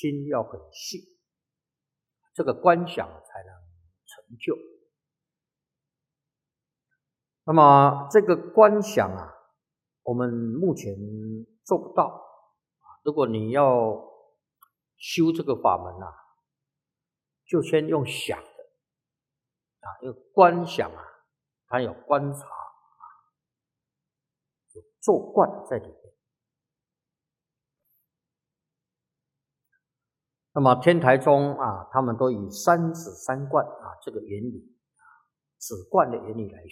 心要很细，这个观想才能成就。那么这个观想啊，我们目前做不到。如果你要修这个法门啊，就先用想的因为观想啊，它有观察有做观在里面。那么天台宗啊，他们都以三止三观这个原理止观的原理来